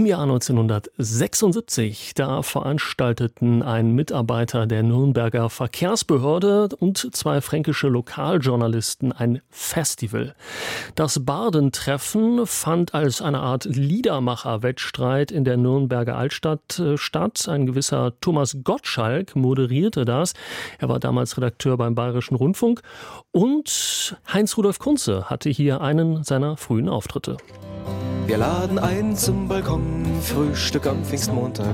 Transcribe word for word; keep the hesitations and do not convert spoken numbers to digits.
Jahr neunzehnhundertsechsundsiebzig, da veranstalteten ein Mitarbeiter der Nürnberger Verkehrsbehörde und zwei fränkische Lokaljournalisten ein Festival. Das Bardentreffen fand als eine Art Liedermacher-Wettstreit in der Nürnberger Altstadt statt. Ein gewisser Thomas Gottschalk moderierte das. Er war damals Redakteur beim Bayerischen Rundfunk. Und Heinz-Rudolf Kunze hatte hier einen seiner frühen Auftritte. Wir laden ein zum Balkon, Frühstück am Pfingstmontag.